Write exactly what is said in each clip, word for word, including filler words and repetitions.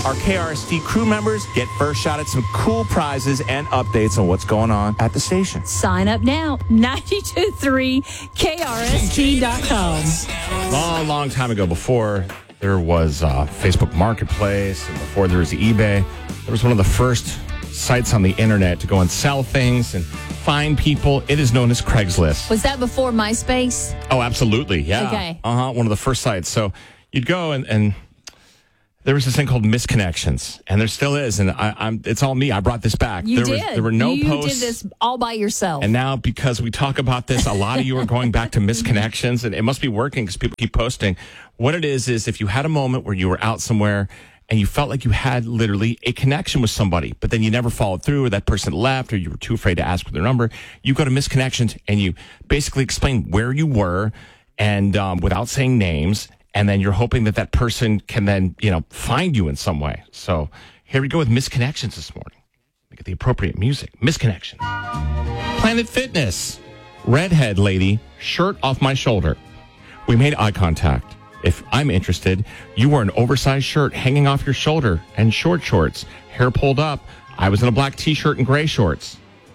our K R S T crew members get first shot at some cool prizes and updates on what's going on at the station. Sign up now, nine two three K R S T dot com. Long, long time ago, before there was uh, Facebook Marketplace and before there was eBay, there was one of the first sites on the internet to go and sell things and find people. It is known as Craigslist. Was that before MySpace? Oh, absolutely. Yeah. Okay. Uh-huh. One of the first sites. So you'd go and, and there was this thing called Misconnections, and there still is. And I, I'm, it's all me. I brought this back. You there did. Was, there were no you posts. You did this all by yourself. And now, because we talk about this, a lot of you are going back to Misconnections, and it must be working because people keep posting. What it is, is if you had a moment where you were out somewhere and you felt like you had literally a connection with somebody, but then you never followed through, or that person left, or you were too afraid to ask for their number, you go to Misconnections and you basically explain where you were, and um, without saying names, and then you're hoping that that person can then, you know, find you in some way. So here we go with Misconnections this morning. Look at the appropriate music. Misconnections. Planet Fitness. Redhead lady, shirt off my shoulder. We made eye contact. If I'm interested, you wore an oversized shirt hanging off your shoulder and short shorts, hair pulled up. I was in a black t-shirt and gray shorts.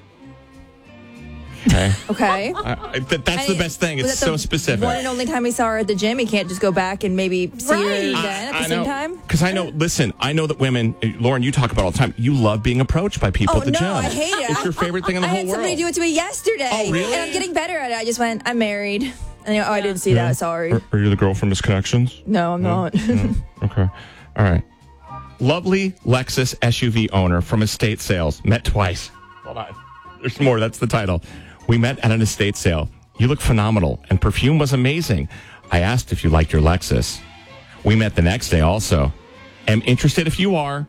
Okay. Okay. I, I, that, that's I- the best thing. was It's that so the specific. One and only time we saw her at the gym. He can't just go back and maybe see her Right. again I- at the I same know, time. Because I know, listen, I know that women, Lauren, you talk about all the time, you love being approached by people Oh, at the no, gym. I hate it. It's your favorite thing in the I whole had world. somebody do it to me yesterday. Oh, really? And I'm getting better at it. I just went, I'm married. And, you know, oh, I didn't see that. Sorry. Are, are you the girl from Misconnections? No, I'm not. Okay. All right. Lovely Lexus S U V owner from estate sales. Met twice. Hold on. There's more. That's the title. We met at an estate sale. You look phenomenal, and perfume was amazing. I asked if you liked your Lexus. We met the next day also. Am interested if you are.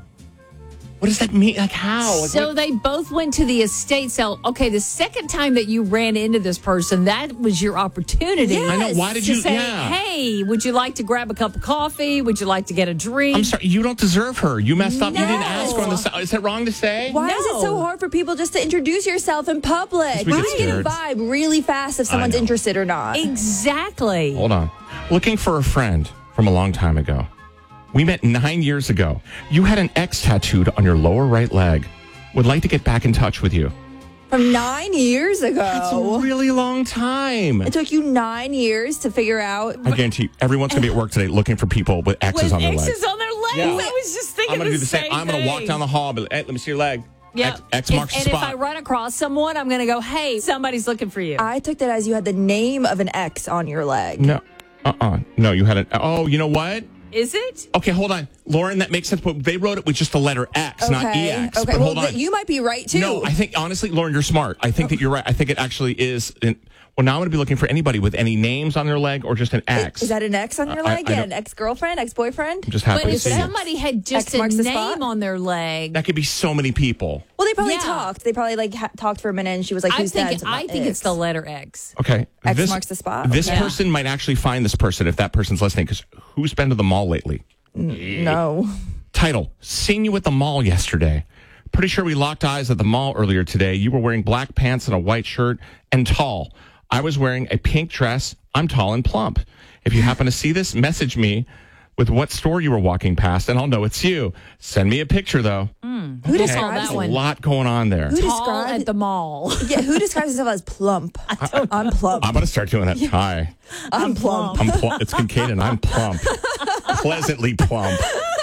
What does that mean? Like how? Like, So what- they both went to the estate sale. Okay, the second time that you ran into this person, that was your opportunity. Yes. I know. Why did to you? say, yeah. hey, would you like to grab a cup of coffee? Would you like to get a drink? I'm sorry. You don't deserve her. You messed up. You didn't No. ask her on the side. Is that wrong to say? Why is it so No. hard for people just to introduce yourself in public? we You get get a scared. vibe really fast if someone's know. interested or not. Exactly. Hold on. Looking for a friend from a long time ago. We met nine years ago. You had an X tattooed on your lower right leg. Would like to get back in touch with you. From nine years ago. That's a really long time. It took you nine years to figure out. I guarantee you, everyone's going to be at work today looking for people with X's With on their X's legs. on their legs. Yeah. I was just thinking I'm going to the do the same. I'm going to walk thing. down the hall, but hey, let me see your leg. Yeah. X, X If- marks the and spot. if I run across someone, I'm going to go, hey, somebody's looking for you. I took that as you had the name of an X on your leg. No. Uh-uh. No, you had an... Oh, you know what? Is it? Okay, hold on. Lauren, that makes sense, but they wrote it with just the letter X, not E X. Okay. But Well, hold on. th- you might be right too. No, I think, honestly, Lauren, you're smart. I think that you're right. I think it actually is. In, well, now I'm going to be looking for anybody with any names on their leg or just an X. Is that an X on your I- leg? I yeah, don't- an ex-girlfriend, ex-boyfriend? I'm just happy But to if see you. somebody had just X a marks the name spot? on their leg, That could be so many people. Well, they probably Yeah. talked. They probably like ha- talked for a minute, and she was like, I "Who's think that?" I think it's the letter X. Okay. X this, marks the spot? This Okay. person might actually find this person if that person's listening, because who's been to the mall lately? No. Title, seen you at the mall yesterday. Pretty sure we locked eyes at the mall earlier today. You were wearing black pants and a white shirt and tall. I was wearing a pink dress. I'm tall and plump. If you happen to see this, message me with what store you were walking past, and I'll know it's you. Send me a picture, though. Who Okay, describes that There's one. a lot going on there. Who Tall describes at the mall. Yeah, who describes himself as plump? I'm plump. I'm going to start doing that. Hi. I'm plump. I'm plump. It's Kincaid, and I'm plump. Pleasantly plump.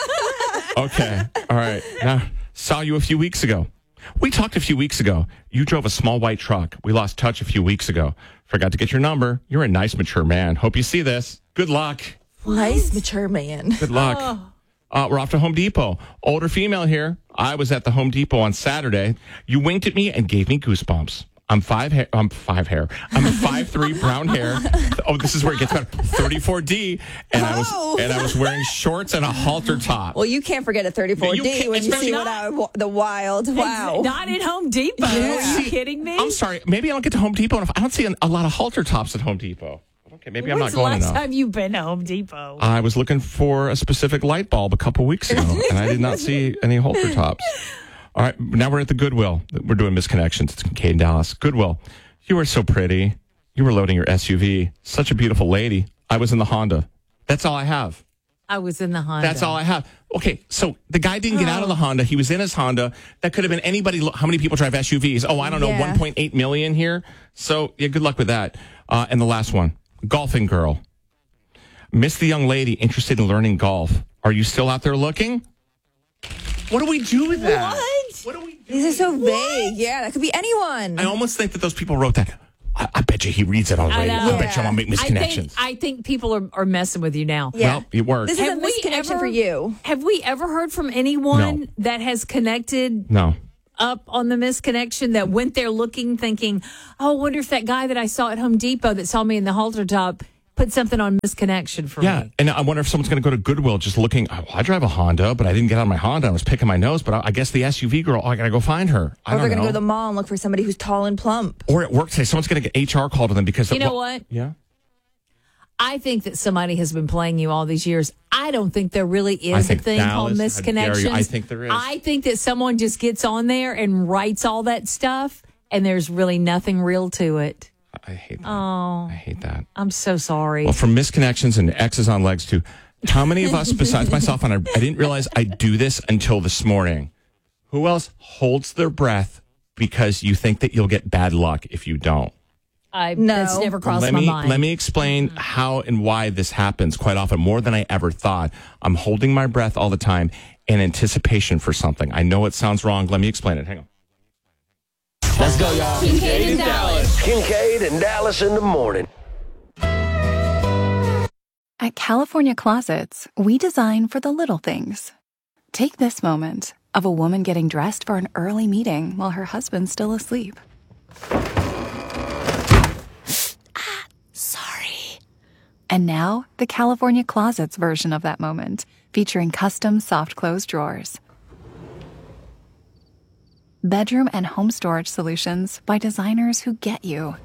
Okay. All right. Now, saw you a few weeks ago. We talked a few weeks ago. You drove a small white truck. We lost touch a few weeks ago. Forgot to get your number. You're a nice, mature man. Hope you see this. Good luck. Nice, mature man. Good luck. Uh, we're off to Home Depot. Older female here. I was at the Home Depot on Saturday. You winked at me and gave me goosebumps. I'm five hair. I'm five hair. I'm five three, brown hair. Oh, this is where it gets better. thirty-four D, and I was Oh. and I was wearing shorts and a halter top. Well, you can't forget a thirty-four You D can't- when you especially see what I, wa- the wild. Wow. Not at Home Depot. Yeah. Are you kidding me? I'm sorry. Maybe I don't get to Home Depot enough. I don't see an, a lot of halter tops at Home Depot. Okay, maybe I'm When's not going the last enough. time you've been to Home Depot? I was looking for a specific light bulb a couple weeks ago, and I did not see any halter tops. All right, now we're at the Goodwill. We're doing Misconnections. It's Kincaid in Dallas. Goodwill. You were so pretty. You were loading your S U V. Such a beautiful lady. I was in the Honda. That's all I have. I was in the Honda. That's all I have. Okay, so the guy didn't get out of the Honda. He was in his Honda. That could have been anybody. How many people drive S U Vs? Oh, I don't know, Yeah. one point eight million here. So, yeah, good luck with that. Uh, and the last one, golfing girl. Miss the young lady interested in learning golf. Are you still out there looking? What do we do with that? What? What do we do? These are so vague. Yeah, that could be anyone. I almost think that those people wrote that. I, I bet you he reads it already. I I, know. bet you I'll make I think, misconnections. I think people are, are messing with you now. Yeah. Well, it worked. This is Have a we misconnection ever- for you. Have we ever heard from anyone No. that has connected No. up on the misconnection that went there looking, thinking, oh, I wonder if that guy that I saw at Home Depot that saw me in the halter top put something on misconnection for Yeah, me? and I wonder if someone's going to go to Goodwill just looking. Oh, I drive a Honda, but I didn't get out of my Honda. I was picking my nose, but I, I guess the S U V girl. Oh, I got to go find her. I Or don't they're going know. to go to the mall and look for somebody who's tall and plump. Or at work today, someone's going to get H R called to them because You of, know well, what? Yeah. I think that somebody has been playing you all these years. I don't think there really I is a think thing Dallas, called how dare you. misconnections. I think there is. I think that someone just gets on there and writes all that stuff, and there's really nothing real to it. I hate that. Oh, I hate that. I'm so sorry. Well, from misconnections and X's on legs to how many of us, besides myself, and I, I didn't realize I do this until this morning. Who else holds their breath because you think that you'll get bad luck if you don't? I, No. That's never crossed let my me mind. let me explain how and why this happens quite often, more than I ever thought. I'm holding my breath all the time in anticipation for something. I know it sounds wrong. Let me explain it. Hang on. Let's go, y'all. Kincaid and Dallas. Kincaid and Dallas in the morning. At California Closets, we design for the little things. Take this moment of a woman getting dressed for an early meeting while her husband's still asleep. ah, sorry. And now, the California Closets version of that moment, featuring custom soft close drawers. Bedroom and home storage solutions by designers who get you.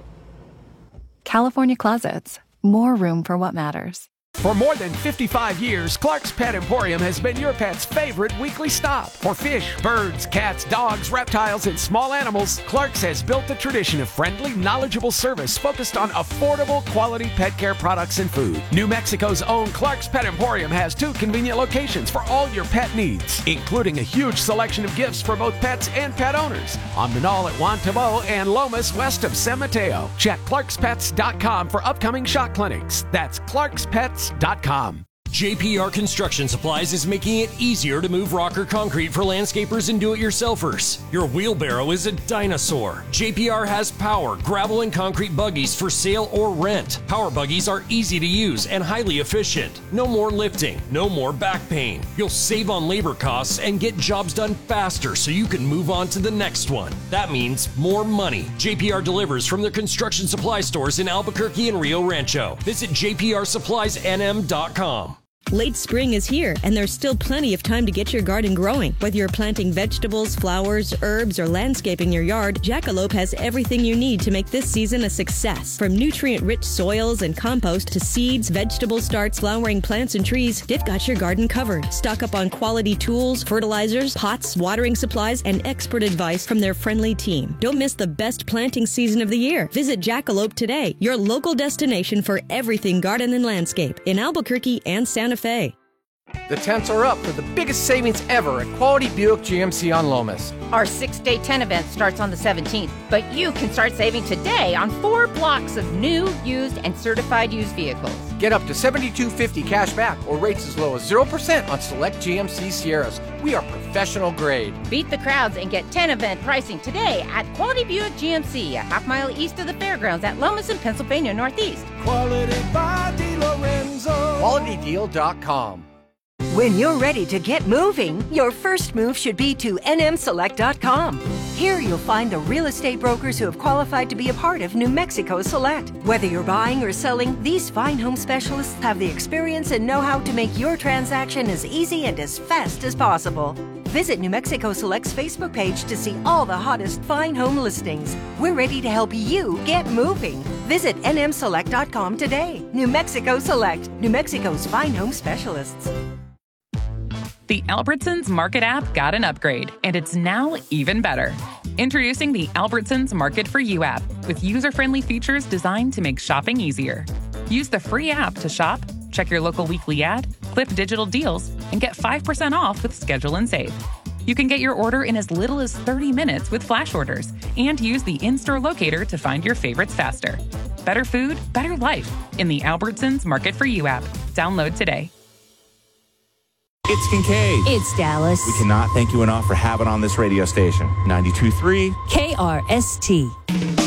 California Closets, more room for what matters. For more than fifty-five years, Clark's Pet Emporium has been your pet's favorite weekly stop. For fish, birds, cats, dogs, reptiles, and small animals, Clark's has built the tradition of friendly, knowledgeable service focused on affordable, quality pet care products and food. New Mexico's own Clark's Pet Emporium has two convenient locations for all your pet needs, including a huge selection of gifts for both pets and pet owners. On Manal at Juan Tabo and Lomas west of San Mateo. Check clarks pets dot com for upcoming shot clinics. That's clarks pets dot com. J P R Construction Supplies is making it easier to move rock or concrete for landscapers and do-it-yourselfers. Your wheelbarrow is a dinosaur. J P R has power, gravel, and concrete buggies for sale or rent. Power buggies are easy to use and highly efficient. No more lifting, no more back pain. You'll save on labor costs and get jobs done faster so you can move on to the next one. That means more money. J P R delivers from their construction supply stores in Albuquerque and Rio Rancho. Visit j p r supplies n m dot com. Late spring is here, and there's still plenty of time to get your garden growing. Whether you're planting vegetables, flowers, herbs, or landscaping your yard, Jackalope has everything you need to make this season a success. From nutrient-rich soils and compost to seeds, vegetable starts, flowering plants, and trees, they've got your garden covered. Stock up on quality tools, fertilizers, pots, watering supplies, and expert advice from their friendly team. Don't miss the best planting season of the year. Visit Jackalope today, your local destination for everything garden and landscape in Albuquerque and Santa Fe. The tents are up for the biggest savings ever at Quality Buick G M C on Lomas. Our six-day tent event starts on the seventeenth, but you can start saving today on four blocks of new, used, and certified used vehicles. Get up to seventy-two fifty cash back or rates as low as zero percent on select G M C Sierras. We are professional grade. Beat the crowds and get tent event pricing today at Quality Buick G M C, a half mile east of the fairgrounds at Lomas and Pennsylvania Northeast. Quality by DeLorenzo. quality deal dot com. When you're ready to get moving, your first move should be to N M select dot com. Here you'll find the real estate brokers who have qualified to be a part of New Mexico Select. Whether you're buying or selling, these fine home specialists have the experience and know-how to make your transaction as easy and as fast as possible. Visit New Mexico Select's Facebook page to see all the hottest fine home listings. We're ready to help you get moving. Visit N M select dot com today. New Mexico Select, New Mexico's fine home specialists. The Albertsons Market app got an upgrade, and it's now even better. Introducing the Albertsons Market for You app with user-friendly features designed to make shopping easier. Use the free app to shop, Check your local weekly ad, clip digital deals, and get five percent off with Schedule and Save. You can get your order in as little as thirty minutes with flash orders and use the in-store locator to find your favorites faster. Better food, better life in the Albertsons Market for You app. Download today. It's Kincaid. It's Dallas. We cannot thank you enough for having on this radio station. ninety-two point three K R S T.